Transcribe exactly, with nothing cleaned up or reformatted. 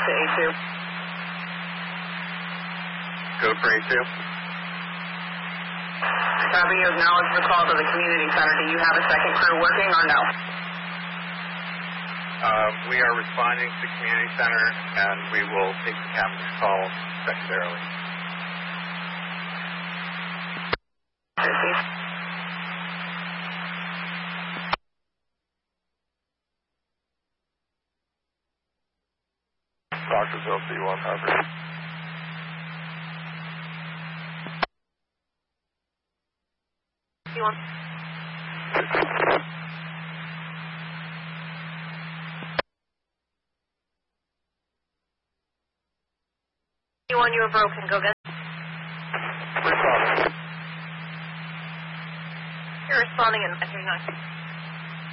to A two. Go for A two. Copy, you acknowledge the call to the community center. Do you have a second crew working or no? Uh, we are responding to the community center, and we will take the captain's call secondarily. Doctorsville C one, Harvard. C one. C one, you were broken. Go get. Responding. You're responding in five thirty-nine.